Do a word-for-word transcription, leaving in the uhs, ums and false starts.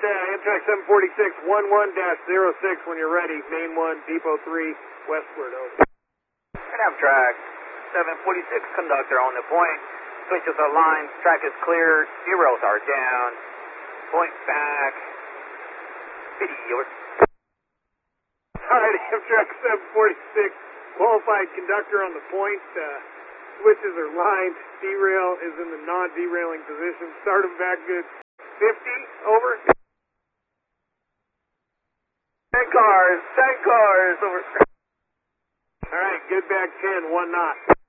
uh, Amtrak seven forty-six, one one dash zero six when you're ready. Main one, Depot three, westward, over. Amtrak seven forty-six, conductor on the point. Switches are lines, track is clear, zeros are down. Point back. City, over. Alright, Amtrak seven forty-six, qualified conductor on the point. Uh, switches are lined, derail is in the non-derailing position. Start them back good. fifty, over. ten cars, ten cars, over. Alright, good back ten, one knot.